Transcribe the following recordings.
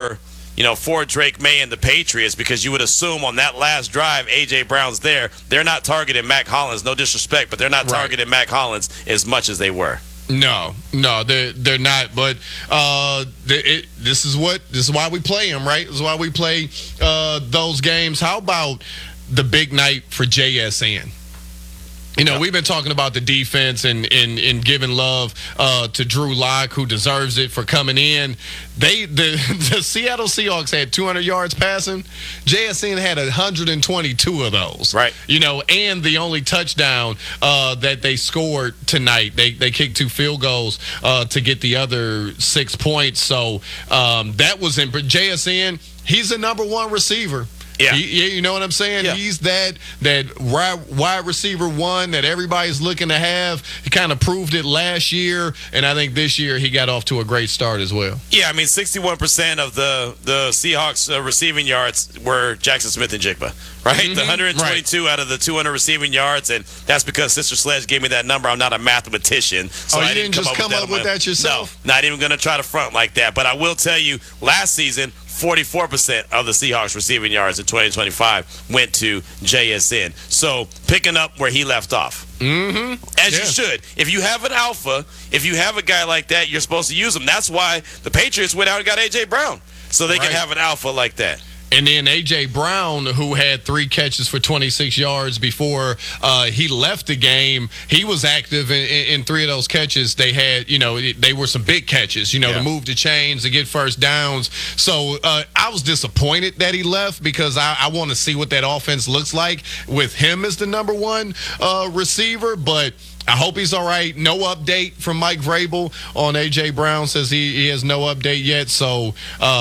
for Drake May and the Patriots, because you would assume on that last drive, A.J. Brown's there. They're not targeting Mac Hollins. No disrespect, but they're not targeting Mac Hollins as much as they were. No, they're not. But this is why we play them, right? This is why we play those games. How about the big night for JSN? We've been talking about the defense and giving love to Drew Lock, who deserves it for coming in. The Seattle Seahawks had 200 yards passing. JSN had 122 of those. Right. And the only touchdown that they scored tonight, they kicked 2 field goals to get the other 6 points. So that was in JSN. He's the number 1 receiver. Yeah. You know what I'm saying? Yeah. He's that wide receiver 1 that everybody's looking to have. He kind of proved it last year, and I think this year he got off to a great start as well. Yeah, 61% of the Seahawks receiving yards were Jackson Smith and Jigba, right? Mm-hmm. The 122 out of the 200 receiving yards, and that's because Sister Sledge gave me that number. I'm not a mathematician, so you didn't just come up with that yourself? No, not even going to try to front like that. But I will tell you, last season, 44% of the Seahawks receiving yards in 2025 went to JSN. So picking up where he left off. Mm-hmm. As you should. If you have an alpha, if you have a guy like that, you're supposed to use him. That's why the Patriots went out and got A.J. Brown, so they can have an alpha like that. And then A.J. Brown, who had 3 catches for 26 yards before he left the game, he was active in 3 of those catches. They had, they were some big catches, to move the chains, to get first downs. So I was disappointed that he left, because I want to see what that offense looks like with him as the number 1 receiver. But I hope he's all right. No update from Mike Vrabel on A.J. Brown. Says he has no update yet. So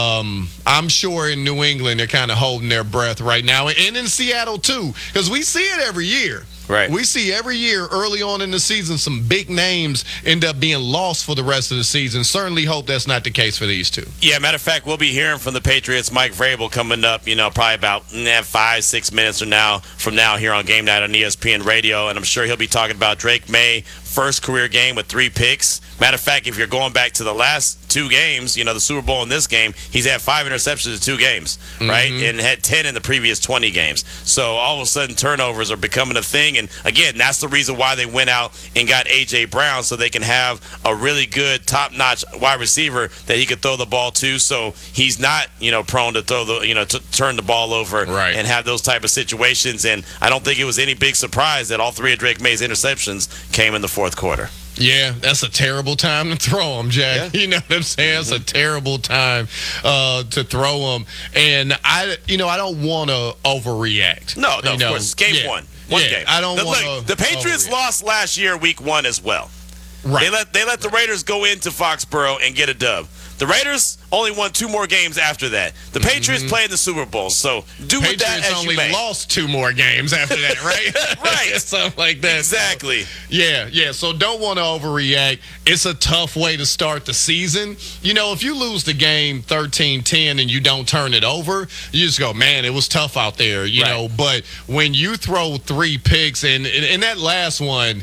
I'm sure in New England they're kind of holding their breath right now. And in Seattle, too, because we see it every year. Right. We see every year early on in the season some big names end up being lost for the rest of the season. Certainly hope that's not the case for these two. Yeah, matter of fact, we'll be hearing from the Patriots, Mike Vrabel, coming up, probably about 5-6 minutes from now here on Game Night on ESPN Radio. And I'm sure he'll be talking about Drake May, first career game with 3 picks. Matter of fact, if you're going back to the last 2 games, the Super Bowl and this game, he's had 5 interceptions in 2 games, right? And had 10 in the previous 20 games. So all of a sudden turnovers are becoming a thing. And again, that's the reason why they went out and got A.J. Brown, so they can have a really good top-notch wide receiver that he could throw the ball to, so he's not, prone to throw to turn the ball over and have those type of situations. And I don't think it was any big surprise that all 3 of Drake May's interceptions came in the fourth quarter. Yeah, that's a terrible time to throw them, Jack. Yeah. You know what I'm saying? It's a terrible time to throw them. And I don't want to overreact. No, of course. Game 1. One game. I don't want to. The Patriots lost last year, week 1 as well. Right. They let the Raiders go into Foxborough and get a dub. The Raiders only won 2 more games after that. The Patriots played the Super Bowl, so do with that as you may. Patriots only lost 2 more games after that, right? Right. Something like that. Exactly. So, yeah. So don't want to overreact. It's a tough way to start the season. If you lose the game 13-10 and you don't turn it over, you just go, man, it was tough out there, you know. But when you throw 3 picks, and that last one,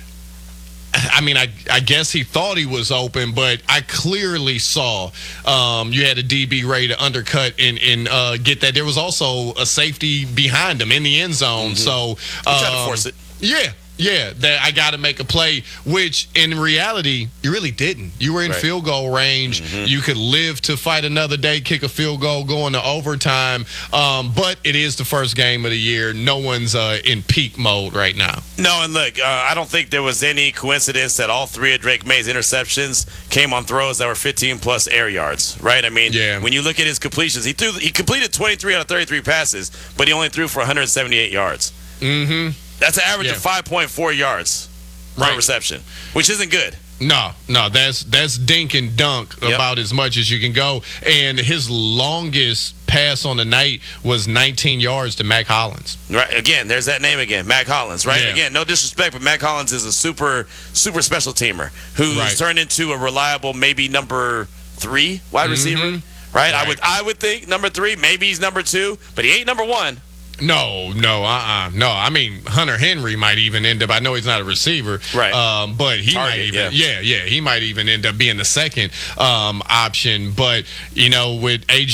I guess he thought he was open, but I clearly saw you had a DB ready to undercut and get that. There was also a safety behind him in the end zone. So he tried to force it. Yeah, that I got to make a play, which in reality, you really didn't. You were in field goal range. You could live to fight another day, kick a field goal, go into overtime. But it is the first game of the year. No one's in peak mode right now. No, and look, I don't think there was any coincidence that all 3 of Drake May's interceptions came on throws that were 15-plus air yards, right? When you look at his completions, he completed 23 out of 33 passes, but he only threw for 178 yards. That's an average of 5.4 yards per reception, which isn't good. No, that's dink and dunk about as much as you can go. And his longest pass on the night was 19 yards to Mac Hollins. Right. Again, there's that name again, Mac Hollins, right? Yeah. Again, no disrespect, but Mac Hollins is a super special teamer who's turned into a reliable maybe number 3 wide receiver, right? I would think number 3, maybe he's number 2, but he ain't number 1. No. Hunter Henry might even end up. I know he's not a receiver, right? But he might even, he might even end up being the second option. But with A.J.